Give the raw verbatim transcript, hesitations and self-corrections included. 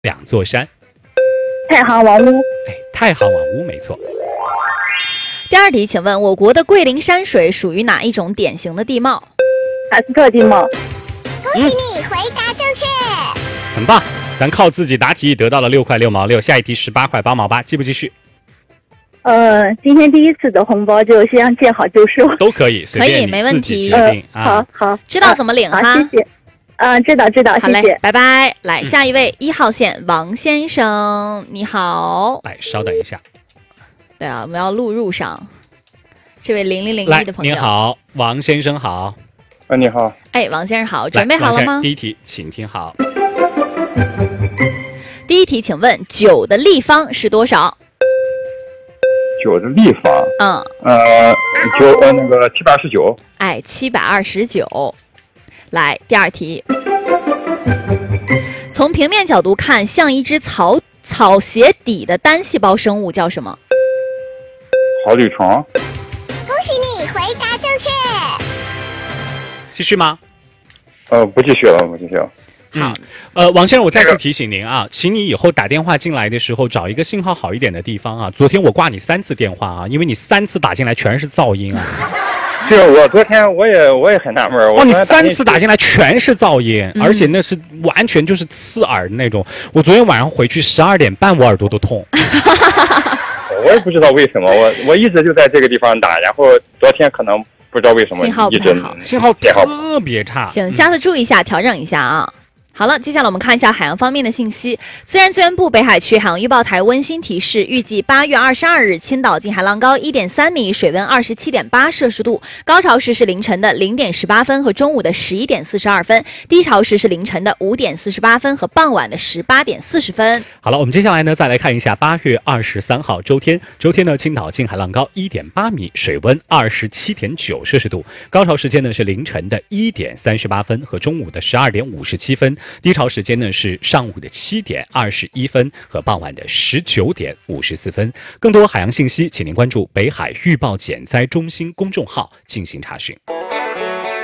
两座山。 太行王屋。 哎，太行王屋没错。 第二题，请问我国的桂林山水属于哪一种典型的地貌？ 喀斯特地貌。 恭喜你回答正确， 很棒，咱靠自己答题得到了六块六毛六，下一题十八块八毛八，继不继续？ 呃，今天第一次的红包就先见好就收。 都可以，随便你可以没问题自己决定、 呃、 啊。 好好， 知道怎么领哈？ 好，谢谢。嗯、呃，知道知道， 好嘞， 谢谢。 拜拜。来，下一位一号线王先生，你好。 来，稍等一下。 对啊，我们要录入上。这位零零零来一的，朋友， 您好，王先生好。 啊，你好。 哎，王先生好， 来准备好了吗？ 第一题，请听好。 第一题，请问九的立方是多少？ 九的立方， 嗯， 呃，九呃那个七百二十九。 哎，七百二十九。来，第二题，从平面角度看，像一只草草鞋底的单细胞生物叫什么？ 草履虫。 恭喜你回答正确， 继续吗？ 呃，不继续了，不继续了。 嗯，呃，王先生，我再次提醒您啊，请你以后打电话进来的时候找一个信号好一点的地方啊。昨天我挂你三次电话啊，因为你三次打进来全是噪音啊。 是我昨天我也我也很纳闷， 哦，你三次打进来全是噪音， 嗯、 而且那是完全就是刺耳的那种。我昨天晚上回去十二点半，我耳朵都痛。 我也不知道为什么，我我一直就在这个地方打，然后昨天可能不知道为什么信号不一直太好， 信号特别差。 行，下次注意一下，调整一下啊。好了，接下来我们看一下海洋方面的信息。自然资源部北海区海洋预报台温馨提示，预计八月二十二日青岛近海浪高一点三米，水温二十七点八摄氏度，高潮时是凌晨的零点十八分和中午的十一点四十二分，低潮时是凌晨的五点四十八分和傍晚的十八点四十分。 好了，我们接下来呢再来看一下八月二十三号周天，周天呢青岛近海浪高一点八米，水温二十七点九摄氏度，高潮时间呢是凌晨的一点三十八分和中午的十二点五十七分。低潮时间呢是上午的七点二十一分和傍晚的十九点五十四分。更多海洋信息，请您关注北海预报减灾中心公众号进行查询。